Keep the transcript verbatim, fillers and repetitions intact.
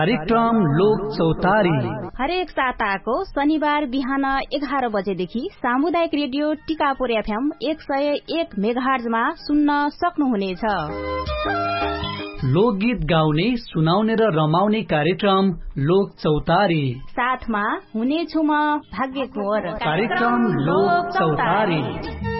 कार्यक्रम लोक चौतारी हरेक साताको शनिबार बिहान एघार बजेदेखि सामुदायिक रेडियो टिकापुर एफएम एक सय एक मेगाहर्जमा सुन्न सक्नुहुनेछ। लोकगीत गाउने, सुनाउने र रमाउने कार्यक्रम लोक चौतारी। साथमा हुनेछु म भाग्य कुँवर। कार्यक्रम लोक चौतारी।